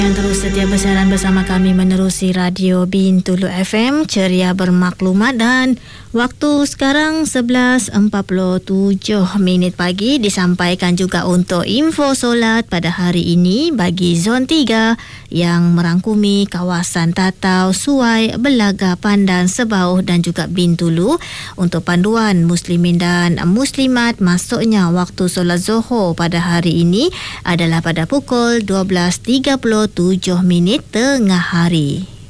Yang terus setia bersiaran bersama kami menerusi Radio Bintulu FM, ceria bermaklumat, dan waktu sekarang 11.47 pagi. Disampaikan juga untuk info solat pada hari ini bagi Zon 3 yang merangkumi kawasan Tatau, Suai, Belaga, Pandan, Sebauh dan juga Bintulu. Untuk panduan muslimin dan muslimat, masuknya waktu solat Zuhur pada hari ini adalah pada pukul 12.37 tengah hari.